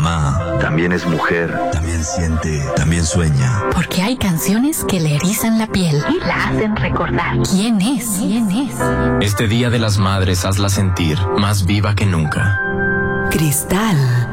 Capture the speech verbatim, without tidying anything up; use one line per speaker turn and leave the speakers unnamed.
mamá también es mujer, también siente, también sueña.
Porque hay canciones que le erizan la piel y la hacen recordar quién es, quién es.
Este Día de las Madres hazla sentir más viva que nunca.
Cristal.